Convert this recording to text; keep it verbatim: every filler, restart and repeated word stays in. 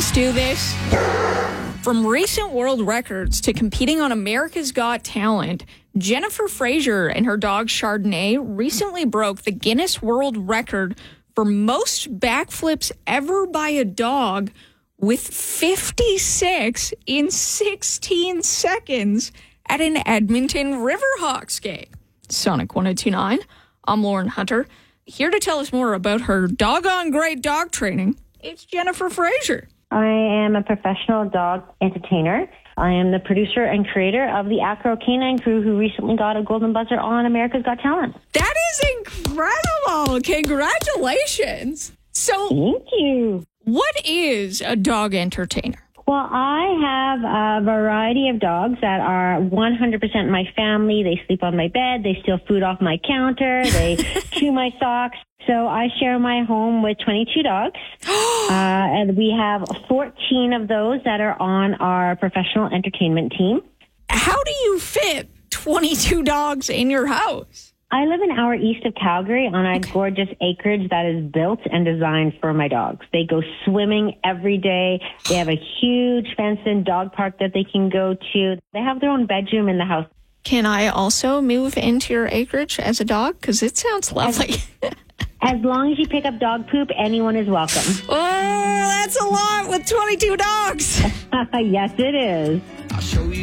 Let's do this. From recent world records to competing on America's Got Talent, Jennifer Fraser and her dog Chardonnay recently broke the Guinness World Record for most backflips ever by a dog with fifty-six in sixteen seconds at an Edmonton Riverhawks game. Sonic one oh two point nine, I'm Lauren Hunter. Here to tell us more about her doggone great dog training, it's Jennifer Fraser. I am a professional dog entertainer. I am the producer and creator of the Acro Canine Crew, who recently got a Golden Buzzer on America's Got Talent. That is incredible. Congratulations. So, thank you. What is a dog entertainer? Well, I have a variety of dogs that are one hundred percent my family. They sleep on my bed. They steal food off my counter. They chew my socks. So I share my home with twenty-two dogs. uh, and we have fourteen of those that are on our professional entertainment team. How do you fit twenty-two dogs in your house? I live an hour east of Calgary on a okay. gorgeous acreage that is built and designed for my dogs. They go swimming every day. They have a huge fenced-in dog park that they can go to. They have their own bedroom in the house. Can I also move into your acreage as a dog? Because it sounds lovely. As, as long as you pick up dog poop, anyone is welcome. Oh, that's a lot with twenty-two dogs. Yes, it is. I'll show you.